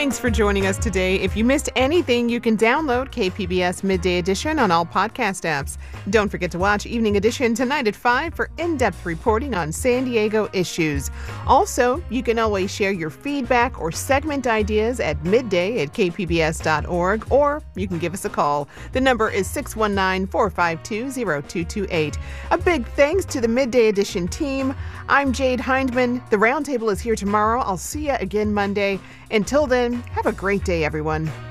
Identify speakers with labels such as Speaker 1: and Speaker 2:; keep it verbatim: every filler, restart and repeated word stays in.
Speaker 1: Thanks for joining us today. If you missed anything, you can download K P B S Midday Edition on all podcast apps. Don't forget to watch Evening Edition tonight at five for in-depth reporting on San Diego issues. Also, you can always share your feedback or segment ideas at midday at k p b s dot org, or you can give us a call. The number is six one nine, four five two, zero two two eight. A big thanks to the Midday Edition team. I'm Jade Hindman. The Roundtable is here tomorrow. I'll see you again Monday. Until then, have a great day, everyone.